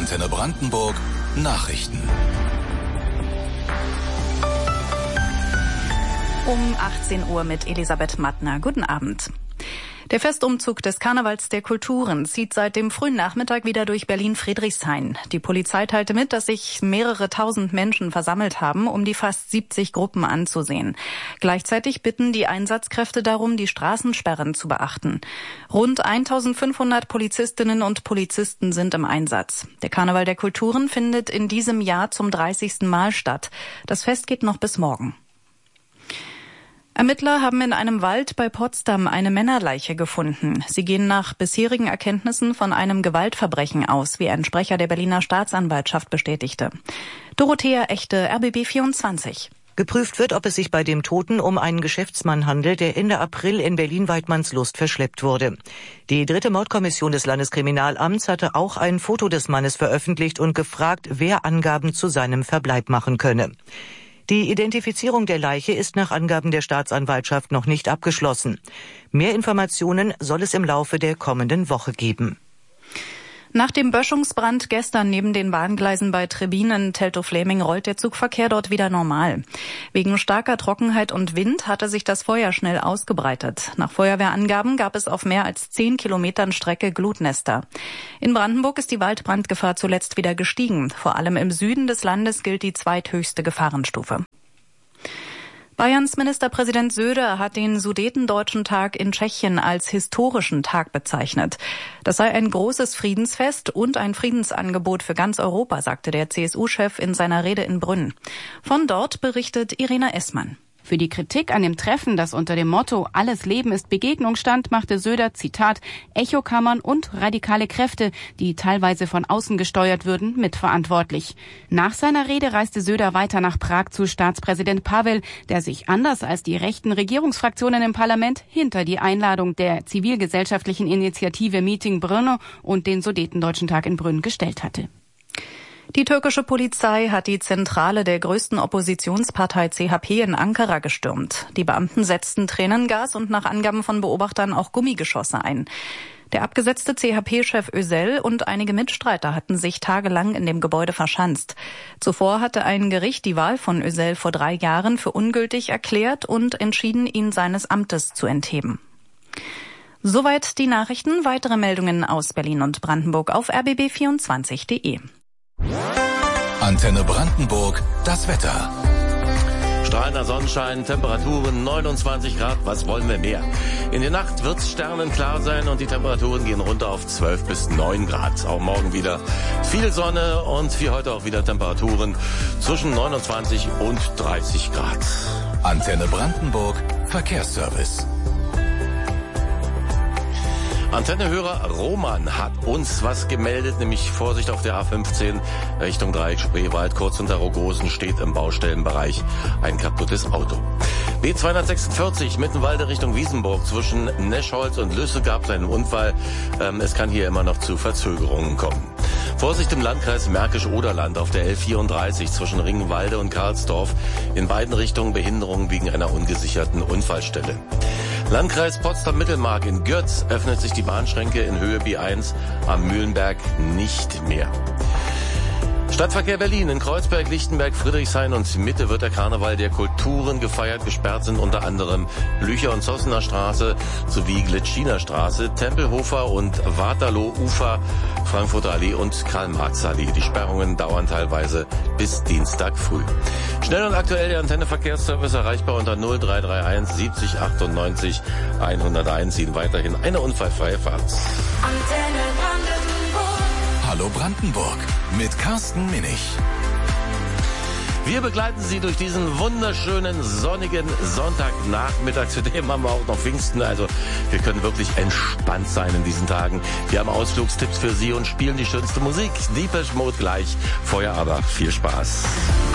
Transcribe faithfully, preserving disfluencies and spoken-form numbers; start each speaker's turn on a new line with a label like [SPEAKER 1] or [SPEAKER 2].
[SPEAKER 1] Antenne Brandenburg Nachrichten.
[SPEAKER 2] Um achtzehn Uhr mit Elisabeth Mattner. Guten Abend. Der Festumzug des Karnevals der Kulturen zieht seit dem frühen Nachmittag wieder durch Berlin-Friedrichshain. Die Polizei teilte mit, dass sich mehrere tausend Menschen versammelt haben, um die fast siebzig Gruppen anzusehen. Gleichzeitig bitten die Einsatzkräfte darum, die Straßensperren zu beachten. Rund eintausendfünfhundert Polizistinnen und Polizisten sind im Einsatz. Der Karneval der Kulturen findet in diesem Jahr zum dreißigsten Mal statt. Das Fest geht noch bis morgen. Ermittler haben in einem Wald bei Potsdam eine Männerleiche gefunden. Sie gehen nach bisherigen Erkenntnissen von einem Gewaltverbrechen aus, wie ein Sprecher der Berliner Staatsanwaltschaft bestätigte. Dorothea Echte, R B B vierundzwanzig.
[SPEAKER 3] Geprüft wird, ob es sich bei dem Toten um einen Geschäftsmann handelt, der Ende April in Berlin-Waidmannslust verschleppt wurde. Die dritte Mordkommission des Landeskriminalamts hatte auch ein Foto des Mannes veröffentlicht und gefragt, wer Angaben zu seinem Verbleib machen könne. Die Identifizierung der Leiche ist nach Angaben der Staatsanwaltschaft noch nicht abgeschlossen. Mehr Informationen soll es im Laufe der kommenden Woche geben.
[SPEAKER 2] Nach dem Böschungsbrand gestern neben den Bahngleisen bei Trebin Teltow-Fläming rollt der Zugverkehr dort wieder normal. Wegen starker Trockenheit und Wind hatte sich das Feuer schnell ausgebreitet. Nach Feuerwehrangaben gab es auf mehr als zehn Kilometern Strecke Glutnester. In Brandenburg ist die Waldbrandgefahr zuletzt wieder gestiegen. Vor allem im Süden des Landes gilt die zweithöchste Gefahrenstufe. Bayerns Ministerpräsident Söder hat den Sudetendeutschen Tag in Tschechien als historischen Tag bezeichnet. Das sei ein großes Friedensfest und ein Friedensangebot für ganz Europa, sagte der C S U-Chef in seiner Rede in Brünn. Von dort berichtet Irina Essmann.
[SPEAKER 4] Für die Kritik an dem Treffen, das unter dem Motto »Alles Leben ist Begegnung« stand, machte Söder, Zitat, Echokammern und radikale Kräfte, die teilweise von außen gesteuert würden, mitverantwortlich. Nach seiner Rede reiste Söder weiter nach Prag zu Staatspräsident Pavel, der sich anders als die rechten Regierungsfraktionen im Parlament hinter die Einladung der zivilgesellschaftlichen Initiative Meeting Brno und den Sudetendeutschen Tag in Brünn gestellt hatte.
[SPEAKER 2] Die türkische Polizei hat die Zentrale der größten Oppositionspartei C H P in Ankara gestürmt. Die Beamten setzten Tränengas und nach Angaben von Beobachtern auch Gummigeschosse ein. Der abgesetzte C H P-Chef Özel und einige Mitstreiter hatten sich tagelang in dem Gebäude verschanzt. Zuvor hatte ein Gericht die Wahl von Özel vor drei Jahren für ungültig erklärt und entschieden, ihn seines Amtes zu entheben. Soweit die Nachrichten. Weitere Meldungen aus Berlin und Brandenburg auf r b b vierundzwanzig punkt de.
[SPEAKER 1] Antenne Brandenburg, das Wetter.
[SPEAKER 5] Strahlender Sonnenschein, Temperaturen neunundzwanzig Grad, was wollen wir mehr? In der Nacht wird es sternenklar sein und die Temperaturen gehen runter auf zwölf bis neun Grad. Auch morgen wieder viel Sonne und wie heute auch wieder Temperaturen zwischen neunundzwanzig und dreißig Grad.
[SPEAKER 1] Antenne Brandenburg, Verkehrsservice.
[SPEAKER 5] Antennehörer Roman hat uns was gemeldet, nämlich Vorsicht auf der A fünfzehn Richtung Dreieck Spreewald. Kurz unter Rogosen steht im Baustellenbereich ein kaputtes Auto. B zweihundertsechsundvierzig Mittenwalde Richtung Wiesenburg zwischen Neschholz und Lüsse gab es einen Unfall. Ähm, es kann hier immer noch zu Verzögerungen kommen. Vorsicht im Landkreis Märkisch-Oderland auf der L vierunddreißig zwischen Ringenwalde und Karlsdorf. In beiden Richtungen Behinderung wegen einer ungesicherten Unfallstelle. Landkreis Potsdam-Mittelmark in Gürs öffnet sich die Bahnschränke in Höhe B eins am Mühlenberg nicht mehr. Stadtverkehr Berlin in Kreuzberg, Lichtenberg, Friedrichshain und Mitte wird der Karneval der Kulturen gefeiert. Gesperrt sind unter anderem Blücher- und Zossener Straße sowie Glitschiner Straße, Tempelhofer und Waterloo-Ufer, Frankfurter Allee und Karl-Marx-Allee. Die Sperrungen dauern teilweise bis Dienstag früh. Schnell und aktuell der Antenne-Verkehrsservice erreichbar unter null drei drei eins siebzig achtundneunzig hunderteins. Ihnen weiterhin eine unfallfreie Fahrt.
[SPEAKER 1] Antenne Brandenburg. Hallo Brandenburg mit Carsten Minich.
[SPEAKER 5] Wir begleiten Sie durch diesen wunderschönen, sonnigen Sonntagnachmittag. Zudem haben wir auch noch Pfingsten. Also wir können wirklich entspannt sein in diesen Tagen. Wir haben Ausflugstipps für Sie und spielen die schönste Musik. Depeche Mode gleich. Vorher aber viel Spaß.